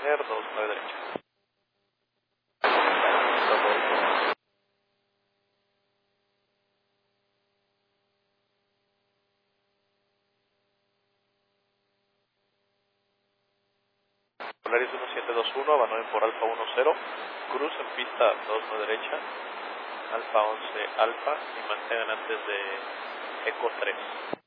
mantener 29 derecha. Polaris 1721, abandonen por Alfa 10, cruz en pista 29 derecha, Alfa 11 Alfa y mantengan antes de Eco 3.